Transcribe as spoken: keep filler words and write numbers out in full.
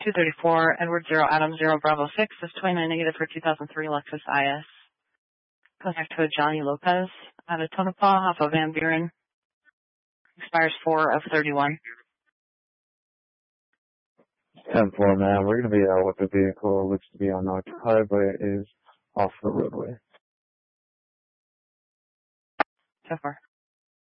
two thirty-four, Edward zero, Adam zero, Bravo six, is twenty-nine negative for two thousand three Lexus I S. Contact to Johnny Lopez out of Tonopah off of Van Buren. Expires four of thirty-one. ten four, man. We're going to be out with the vehicle. It looks to be unoccupied, but it is off the roadway. So far.